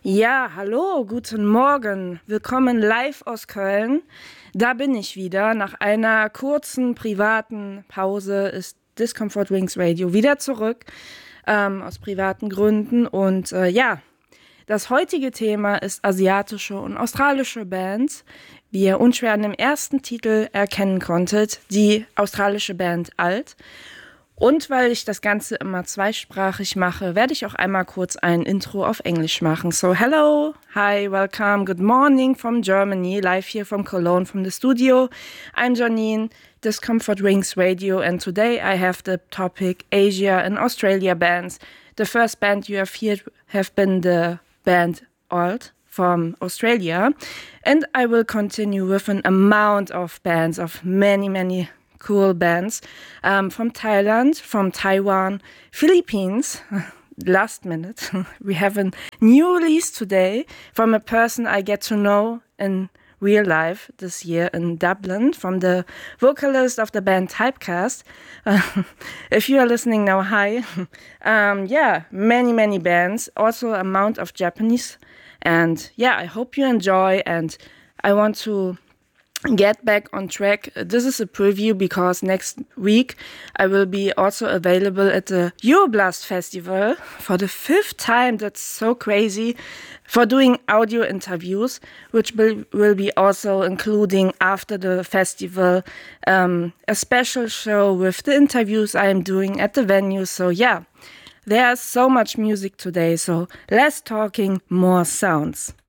Ja, hallo, guten Morgen. Willkommen live aus Köln. Da bin ich wieder. Nach einer kurzen privaten Pause ist Discomfort Wings Radio wieder zurück, aus privaten Gründen. Und ja, das heutige Thema ist asiatische und australische Bands. Wie ihr unschwer an dem ersten Titel erkennen konntet, die australische Band Alt. Und weil ich das Ganze immer zweisprachig mache, werde ich auch einmal kurz ein Intro auf Englisch machen. So, hello, hi, welcome, good morning from Germany, live here from Cologne from the studio. I'm Janine, Discomfort Wings Radio, and today I have the topic Asia and Australia bands. The first band you have here have been the band Alt from Australia, and I will continue with an amount of bands, of many cool bands from Thailand, from Taiwan, Philippines. Last minute, we have a new release today from a person I get to know in real life this year in Dublin, from the vocalist of the band Typecast. If you are listening now, hi. Yeah, many bands, also amount of Japanese. And yeah, I hope you enjoy, and I want to get back on track. This is a preview because next week I will be also available at the Euroblast Festival for the 5th time. That's so crazy, for doing audio interviews, which will be also including after the festival a special show with the interviews I am doing at the venue. So yeah, there's so much music today, so less talking, more sounds.